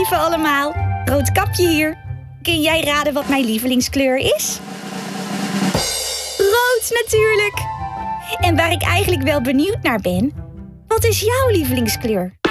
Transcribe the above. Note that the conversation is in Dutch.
lieve allemaal. Roodkapje hier. Kun jij raden wat mijn lievelingskleur is? Rood natuurlijk. En waar ik eigenlijk wel benieuwd naar ben, wat is jouw lievelingskleur?